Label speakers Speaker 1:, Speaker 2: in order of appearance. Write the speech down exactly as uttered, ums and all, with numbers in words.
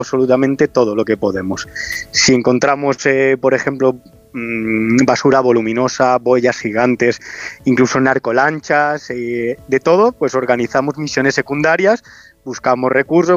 Speaker 1: absolutamente todo lo que podemos. Si encontramos, eh, por ejemplo, basura voluminosa, boyas gigantes, incluso narcolanchas, eh, de todo, pues organizamos misiones secundarias, buscamos recursos,